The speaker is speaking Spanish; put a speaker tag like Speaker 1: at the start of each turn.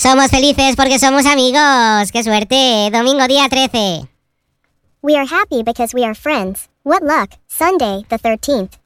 Speaker 1: Somos felices porque somos amigos. ¡Qué suerte! Domingo día 13.
Speaker 2: We are happy because we are friends. What luck. Sunday, the 13th.